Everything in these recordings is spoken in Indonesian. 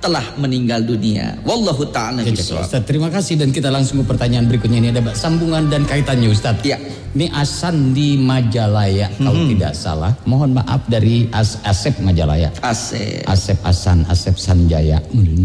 telah meninggal dunia. Wallahu ta'ala bishawab. Ustaz, terima kasih, dan kita langsung ke pertanyaan berikutnya. Ini ada sambungan dan kaitannya, Ustaz. Ya. Ini Asan di Majalaya kalau tidak salah. Mohon maaf dari Asep Majalaya. Asep Sanjaya.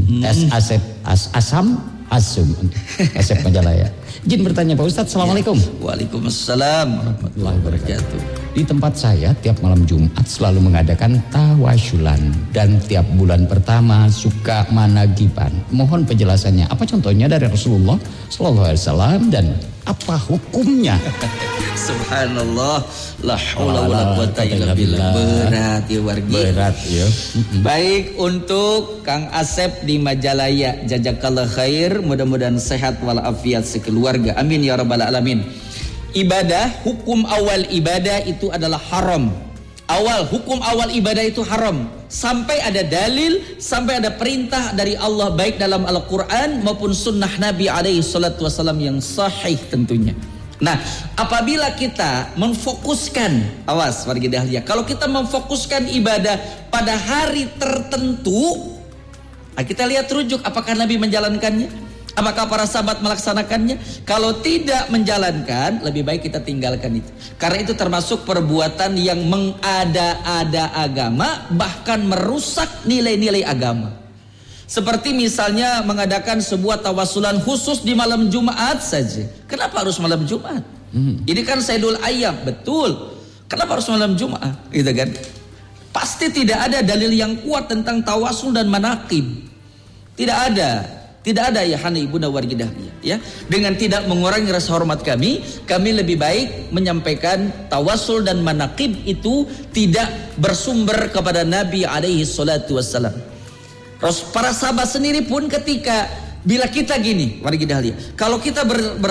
Asep Majalaya. Izin bertanya Pak Ustadz. Assalamualaikum. Waalaikumsalam warahmatullahi wabarakatuh. Di tempat saya tiap malam Jumat selalu mengadakan tawasulan, dan tiap bulan pertama suka managiban. Mohon penjelasannya. Apa contohnya dari Rasulullah Sallallahu Alaihi Wasallam dan apa hukumnya? Subhanallah, la haula wala quwata illa billah. Berat ya wargi. Berat ya. Baik, untuk Kang Asep di Majalaya, jazakallah khair, mudah-mudahan sehat walafiat sekeluarga. Amin ya rabbal alamin. Ibadah, hukum awal ibadah itu adalah haram. Hukum awal ibadah itu haram sampai ada dalil, sampai ada perintah dari Allah baik dalam Al-Quran maupun sunnah Nabi alaihi salatu wasallam yang sahih tentunya. Nah, apabila kita memfokuskan, awas warga dahlia, kalau kita memfokuskan ibadah pada hari tertentu, kita lihat rujuk apakah Nabi menjalankannya, apakah para sahabat melaksanakannya. Kalau tidak menjalankan, lebih baik kita tinggalkan itu. Karena itu termasuk perbuatan yang mengada-ada agama, bahkan merusak nilai-nilai agama. Seperti misalnya mengadakan sebuah tawasulan khusus di malam Jumat saja. Kenapa harus malam Jumat? Ini kan Sayyidul Ayyam, betul. Kenapa harus malam Jumat? Gitu kan? Pasti tidak ada dalil yang kuat tentang tawasul dan manaqib. Tidak ada ya hana ibunda wargi dahlia, ya. Dengan tidak mengurangi rasa hormat kami lebih baik menyampaikan tawasul dan manaqib itu tidak bersumber kepada Nabi alaihi salatu wassalam. Para sahabat sendiri pun ketika bila kita gini wargi dahlia, kalau kita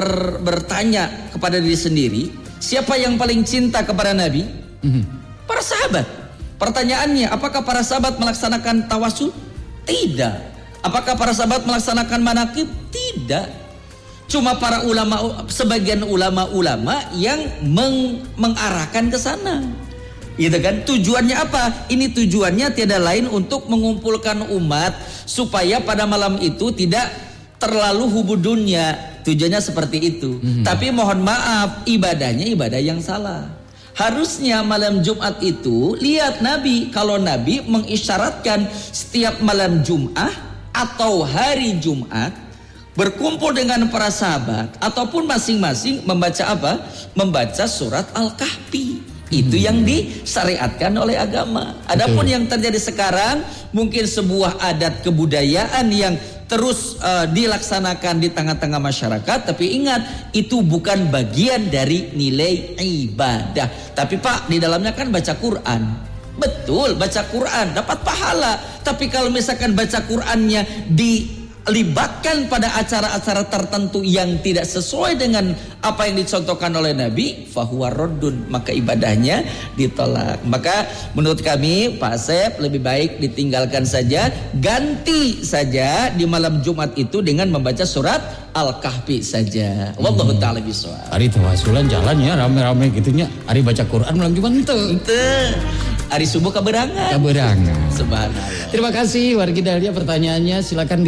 bertanya kepada diri sendiri, siapa yang paling cinta kepada Nabi? Para sahabat. Pertanyaannya, apakah para sahabat melaksanakan tawasul? Tidak. Apakah para sahabat melaksanakan manaqib? Tidak. Cuma para ulama, sebagian ulama-ulama yang mengarahkan ke sana. Gitu kan? Tujuannya apa? Ini tujuannya tiada lain untuk mengumpulkan umat supaya pada malam itu tidak terlalu hubudunnya. Tujuannya seperti itu. Tapi mohon maaf, ibadahnya ibadah yang salah. Harusnya malam Jumat itu, lihat Nabi, kalau Nabi mengisyaratkan setiap malam Jumat atau hari Jumat berkumpul dengan para sahabat ataupun masing-masing membaca apa? Membaca surat Al-Kahfi. Itu yang disyariatkan oleh agama. Adapun yang terjadi sekarang mungkin sebuah adat kebudayaan yang terus dilaksanakan di tengah-tengah masyarakat, tapi ingat itu bukan bagian dari nilai ibadah. Tapi Pak, di dalamnya kan baca Quran. Betul, baca Quran dapat pahala. Tapi kalau misalkan baca Qurannya dilibatkan pada acara-acara tertentu yang tidak sesuai dengan apa yang dicontohkan oleh Nabi, fahuwa raddun, maka ibadahnya ditolak. Maka menurut kami Pak Asep lebih baik ditinggalkan saja, ganti saja di malam Jumat itu dengan membaca surat Al-Kahfi saja. Wallahu ta'ala bishawab. Hari tawasulan jalan ya rame-rame gitunya. Hari baca Quran malam Jumat ente. Hari subuh keberangan. Subhanallah. Terima kasih wargi dahlia, pertanyaannya silakan di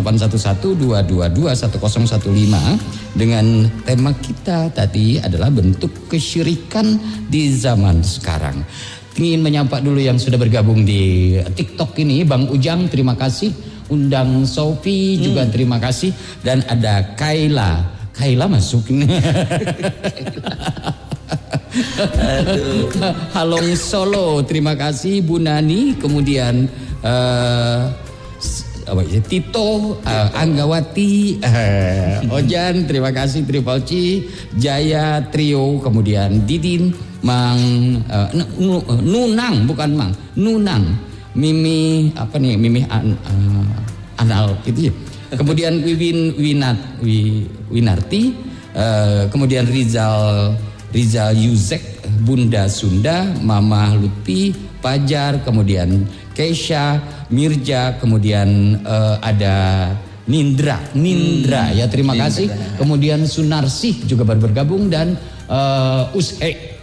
081122211015 dengan tema kita tadi adalah bentuk kesyirikan di zaman sekarang. Ingin menyapa dulu yang sudah bergabung di TikTok ini, Bang Ujang terima kasih, undang Sophie juga terima kasih, dan ada Kaila masuk ini. Halong Solo terima kasih, Bu Nani, kemudian Tito, Anggawati, Ojan terima kasih, Triple C, Jaya Trio, kemudian Didin, Mang Nunang, bukan Mang Nunang, Mimi apa nih, Mimi Anal gitu ya. Kemudian Winarti, kemudian Rizal Yuzek, Bunda Sunda, Mama Lutfi, Pajar, kemudian Keisha, Mirja, kemudian ada Nindra ya terima kasih. Kemudian Sunarsih juga baru bergabung, dan Ushe.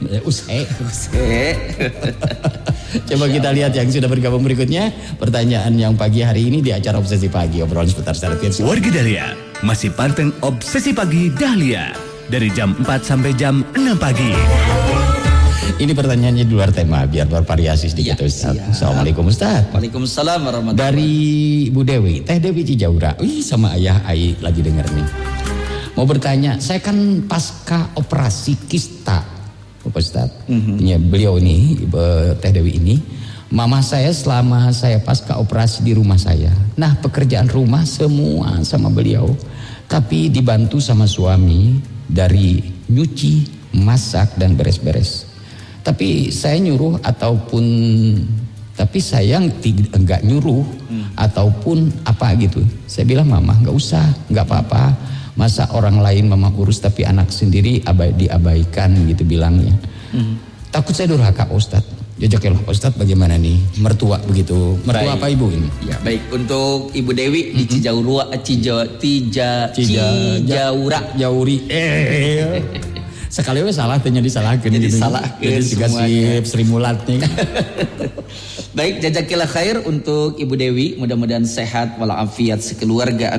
Coba kita lihat yang sudah bergabung berikutnya. Pertanyaan yang pagi hari ini di acara Obsesi Pagi, obrolan seputar syariat. Warga Dahlia masih panteng Obsesi Pagi Dahlia dari jam 4 sampai jam 6 pagi. Ini pertanyaannya di luar tema biar bervariasi sedikit, Ustaz. Assalamualaikum Ustaz. Waalaikumsalam warahmatullahi. Dari Ibu Dewi, Teh Dewi Cijaura. Sama ayah Ai lagi denger nih. Mau bertanya, saya kan pasca operasi kista, Bapak Ustaz. Punya beliau ini, Teh Dewi ini. Mama saya selama saya pasca operasi di rumah saya. Nah, pekerjaan rumah semua sama beliau. Tapi dibantu sama suami dari nyuci, masak dan beres-beres. Tapi saya nyuruh tapi saya enggak nyuruh ataupun apa gitu. Saya bilang, Mama nggak usah, nggak apa-apa. Masa orang lain Mama urus tapi anak sendiri diabaikan gitu bilangnya. Takut saya durhaka Ustaz. Jazakallah Ustaz, bagaimana nih mertua begitu? Mertua apa ibu ini? Ya, baik, untuk Ibu Dewi di Cijaura. Jauri. Sekali salah tanya disalahkan jadi gitu. Salah jadi dikasih Sri Mulat nih. Baik, jazakallah khair untuk Ibu Dewi, mudah-mudahan sehat walafiat sekeluarga.